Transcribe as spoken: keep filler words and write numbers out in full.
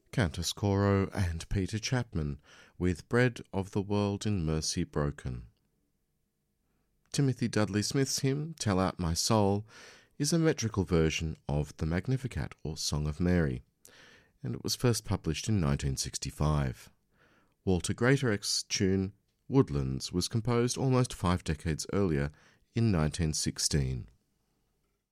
Countess Coro and Peter Chapman with Bread of the World in Mercy Broken. Timothy Dudley Smith's hymn, Tell Out My Soul, is a metrical version of the Magnificat, or Song of Mary, and it was first published in nineteen sixty-five. Walter Greatorex' tune, Woodlands, was composed almost five decades earlier in nineteen sixteen.